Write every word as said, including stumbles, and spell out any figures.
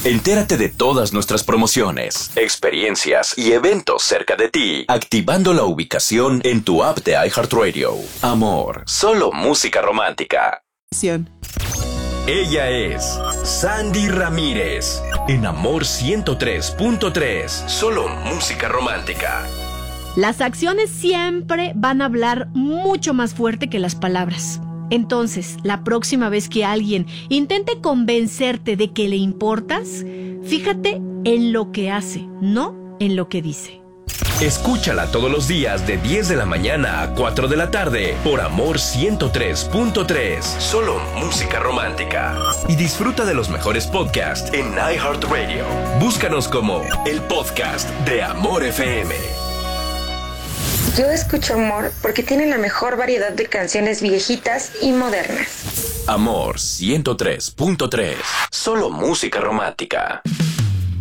Entérate de todas nuestras promociones, experiencias y eventos cerca de ti, activando la ubicación en tu app de iHeartRadio. Amor, solo música romántica. Ella es Sandy Ramírez, en Amor ciento tres punto tres, solo música romántica. Las acciones siempre van a hablar mucho más fuerte que las palabras. Entonces, la próxima vez que alguien intente convencerte de que le importas, fíjate en lo que hace, no en lo que dice. Escúchala todos los días de diez de la mañana a cuatro de la tarde por Amor ciento tres punto tres, solo música romántica. Y disfruta de los mejores podcasts en iHeartRadio. Búscanos como el podcast de Amor F M. Yo escucho Amor porque tiene la mejor variedad de canciones viejitas y modernas. Amor ciento tres punto tres, solo música romántica.